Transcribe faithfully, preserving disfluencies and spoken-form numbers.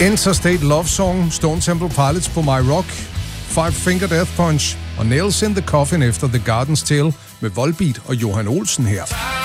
Interstate Love Song, Stone Temple Pilots på My Rock, Five Finger Death Punch og Nails in the Coffin efter The Garden's Tale med Volbeat og Johan Olsen her.